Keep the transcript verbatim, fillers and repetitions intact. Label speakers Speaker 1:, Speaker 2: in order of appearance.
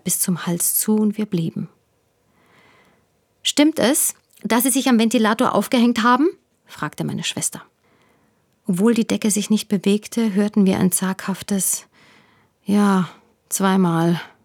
Speaker 1: bis zum Hals zu und wir blieben. »Stimmt es, dass Sie sich am Ventilator aufgehängt haben?« fragte meine Schwester. Obwohl die Decke sich nicht bewegte, hörten wir ein zaghaftes »Ja, zweimal«.